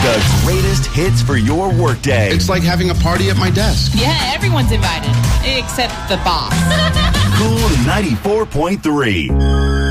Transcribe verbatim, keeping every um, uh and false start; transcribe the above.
The greatest hits for your workday. It's like having a party at my desk. Yeah, everyone's invited, except the boss. Cool ninety-four point three.